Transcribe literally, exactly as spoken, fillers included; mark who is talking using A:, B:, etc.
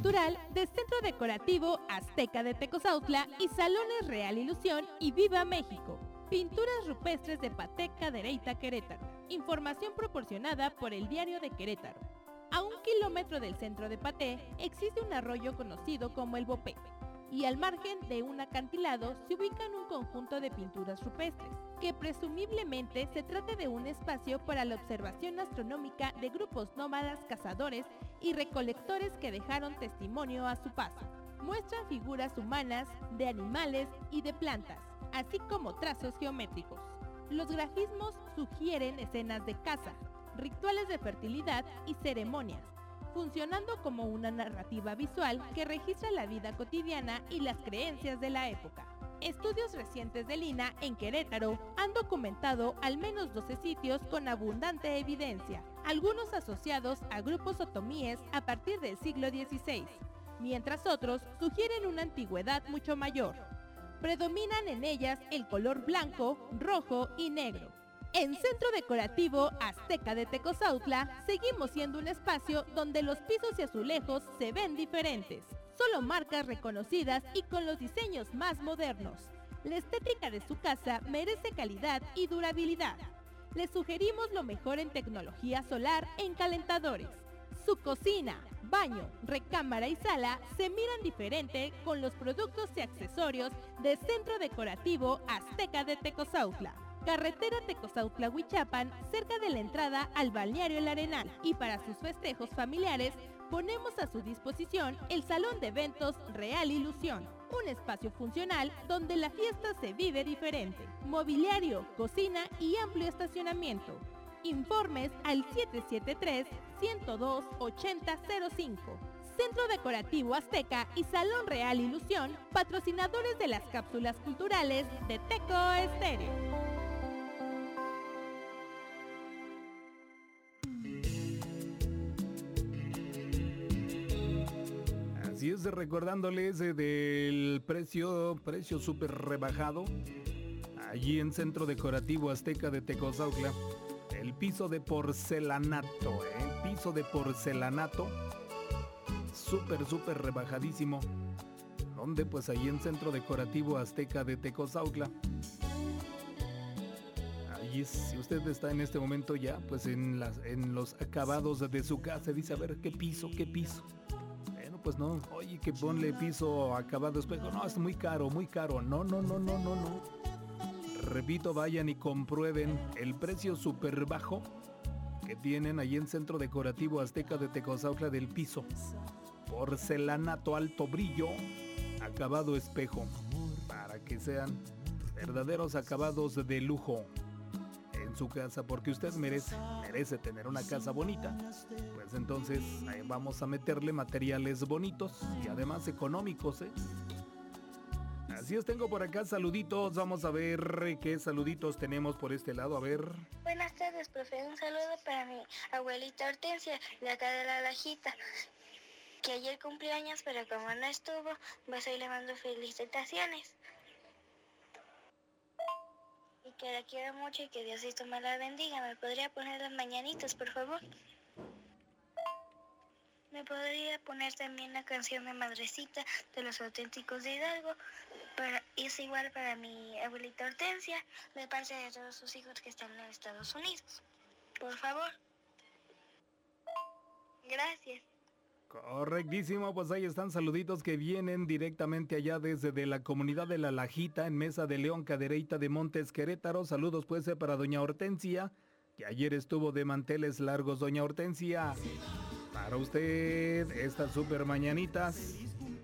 A: cultural de Centro Decorativo Azteca de Tecozautla y Salones Real Ilusión y Viva México. Pinturas rupestres de Patek Cadereyta Querétaro. Información proporcionada por el Diario de Querétaro. A un kilómetro del centro de Paté existe un arroyo conocido como el Bopé, y al margen de un acantilado se ubican un conjunto de pinturas rupestres, que presumiblemente se trata de un espacio para la observación astronómica de grupos nómadas cazadores y recolectores que dejaron testimonio a su paso. Muestran figuras humanas, de animales y de plantas, así como trazos geométricos. Los grafismos sugieren escenas de caza, rituales de fertilidad y ceremonias, funcionando como una narrativa visual que registra la vida cotidiana y las creencias de la época. Estudios recientes del I N A en Querétaro han documentado al menos doce sitios con abundante evidencia, algunos asociados a grupos otomíes a partir del siglo dieciséis, mientras otros sugieren una antigüedad mucho mayor. Predominan en ellas el color blanco, rojo y negro. En Centro Decorativo Azteca de Tecozautla seguimos siendo un espacio donde los pisos y azulejos se ven diferentes. Solo marcas reconocidas y con los diseños más modernos. La estética de su casa merece calidad y durabilidad. Les sugerimos lo mejor en tecnología solar en calentadores. Su cocina, baño, recámara y sala se miran diferente con los productos y accesorios de Centro Decorativo Azteca de Tecozautla. Carretera Tecozautla-Huichapan, cerca de la entrada al balneario El Arenal. Y para sus festejos familiares, ponemos a su disposición el Salón de Eventos Real Ilusión, un espacio funcional donde la fiesta se vive diferente. Mobiliario, cocina y amplio estacionamiento. Informes al siete siete tres, uno cero dos, ocho cero cero cinco. Centro Decorativo Azteca y Salón Real Ilusión, patrocinadores de las cápsulas culturales de Teco Estéreo.
B: Así es, recordándoles eh, del precio, precio súper rebajado, allí en Centro Decorativo Azteca de Tecozautla, el piso de porcelanato, ¿eh? el piso de porcelanato, súper, súper rebajadísimo, donde pues allí en Centro Decorativo Azteca de Tecozautla. Allí si usted está en este momento ya, pues en, las, en los acabados de su casa, dice, a ver, ¿qué piso, qué piso? Pues no, oye, que ponle piso acabado espejo, no, es muy caro, muy caro, no, no, no, no, no, no. Repito, vayan y comprueben el precio súper bajo que tienen ahí en Centro Decorativo Azteca de Tecozautla del piso. Porcelanato alto brillo, acabado espejo, para que sean verdaderos acabados de lujo en su casa, porque usted merece, merece tener una casa bonita. Pues entonces ahí vamos a meterle materiales bonitos y además económicos, ¿eh? Así es, tengo por acá saluditos, vamos a ver qué saluditos tenemos por este lado, a ver.
C: Buenas tardes, profe, un saludo para mi abuelita Hortensia, de acá de La Lajita, que ayer cumpleaños, pero como no estuvo, pues hoy le mando felicitaciones. Y que la quiero mucho y que Diosito me la bendiga. ¿Me podría poner las mañanitas, por favor? ¿Me podría poner también la canción de Madrecita de Los Auténticos de Hidalgo? Para, es igual para mi abuelita Hortensia, de parte de todos sus hijos que están en Estados Unidos. Por favor. Gracias.
B: Correctísimo, pues ahí están saluditos que vienen directamente allá desde de la comunidad de La Lajita, en Mesa de León, Cadereyta de Montes, Querétaro. Saludos pues eh, para doña Hortensia, que ayer estuvo de manteles largos. Doña Hortensia, para usted estas super mañanitas